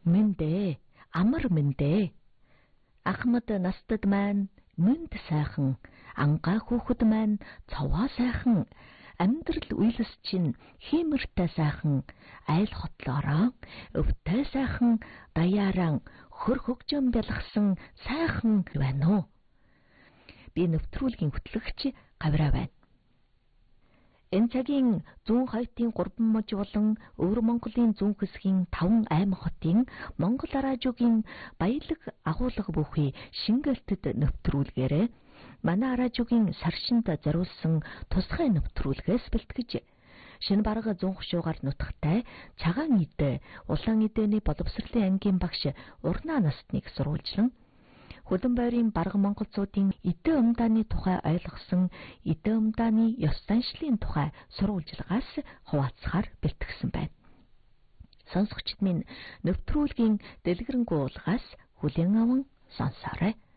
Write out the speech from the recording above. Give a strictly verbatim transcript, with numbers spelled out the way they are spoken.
Мэндэ, амар мэндэ. Ахмад настад маань мэнд сайхан, ангаа хүүхэд маань цовоо сайхан, амьдрал үйлс чинь хиймэртэй сайхан, айл хотлоороо өвтэй сайхан, даяаран хөр хөгжим бялгсан сайхан байна уу? Би нэвтрүүлгийн хөтлөгч Гавраа байна. Энэ цагийн зүүн хойдын гурван мужи болон өвөр Монголын зүүн хэсгийн таван аймаг хотын Монгол араажуугийн баялаг агуулга бүхий шингэлтэд нэвтрүүлгээрээ манай араажуугийн саршинд зориулсан тусгай нэвтрүүлгээс бэлтгэж шинэ бараг зүүн хушуугаар нутагтай цагаан идэ улаан идэний боловсролын ангийн багш Урнаа настныг сурвалжлан Хөлөн бойрын бараг монголчуудын идэ умдааны тухай ойлгосон идэ умдааны ёс заншлын тухай сурвалжлагаас хуваалцахаар бэлтгэсэн байна. Сонсогчид минь нэвтрүүлгийн дэлгэрэнгүй уулгаас хүлээн аван сонсоорой.